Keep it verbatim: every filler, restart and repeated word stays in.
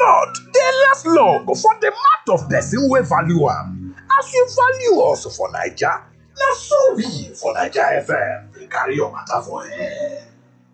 kolanut dey last long for the mouth of person wey value am. As you value us for Naija, na so we for Naija F M dey carry your matter for air.